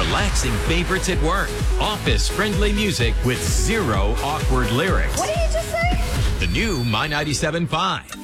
relaxing favorites at work. Office-friendly music with zero awkward lyrics. What did you just say? The new My 97.5.